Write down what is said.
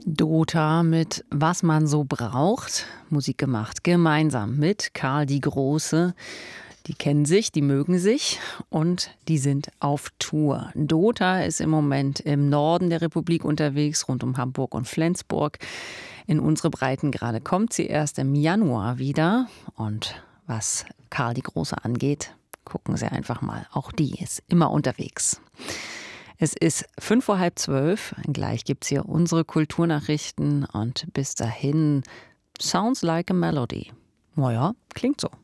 Dota mit Was man so braucht. Musik gemacht gemeinsam mit Karl die Große. Die kennen sich, die mögen sich und die sind auf Tour. Dota ist im Moment im Norden der Republik unterwegs, rund um Hamburg und Flensburg. In unsere Breitengrade kommt sie erst im Januar wieder. Und was Karl die Große angeht, gucken Sie einfach mal. Auch die ist immer unterwegs. Es ist 11:55. Gleich gibt's hier unsere Kulturnachrichten und bis dahin Sounds like a Melody. Naja, klingt so.